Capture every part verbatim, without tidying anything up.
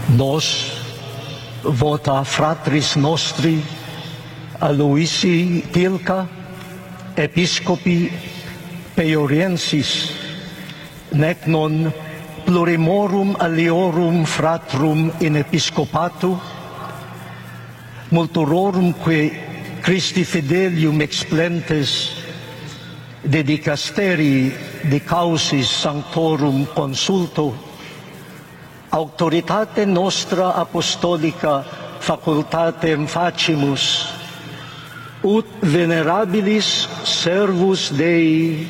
Nos vota fratris nostri Aloisi Tilca, Episcopi Peioriensis, nec non plurimorum aliorum fratrum in episcopatu, multurorumque Christi fidelium explentes de dicasteri de causis sanctorum consulto, auctoritate nostra apostolica facultatem facimus, ut venerabilis servus Dei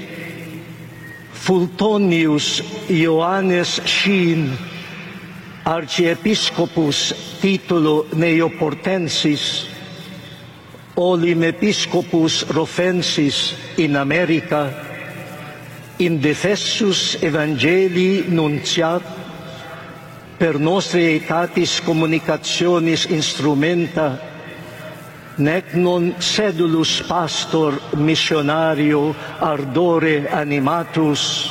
Fultonius Ioannes Schin, archiepiscopus titulo Neoportensis, olim episcopus Rofensis in America, indefessus evangelii nunciat, per nostri aetatis communicationis instrumenta, nec non sedulus pastor missionario ardore animatus,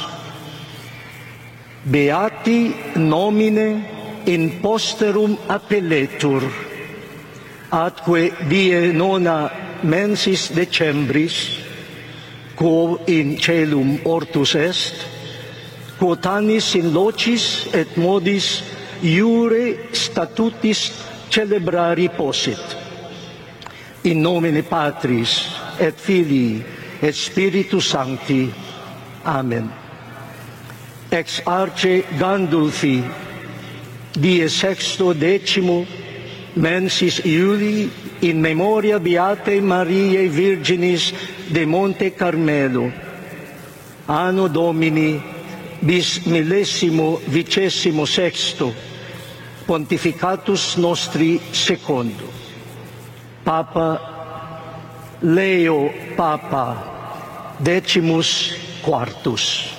beati nomine in posterum appelletur, atque die nona mensis decembris, quo in celum ortus est, quotanis in locis et modis iure statutis celebrari possit. In nomine Patris et Filii et Spiritus Sancti. Amen. Ex arce Gandulfi, die sexto decimo, mensis Iulii, in memoria Beatae Mariae Virginis de Monte Carmelo, anno Domini bis millesimo vicesimo sexto, pontificatus nostri secondo. Papa Leo Papa Decimus Quartus.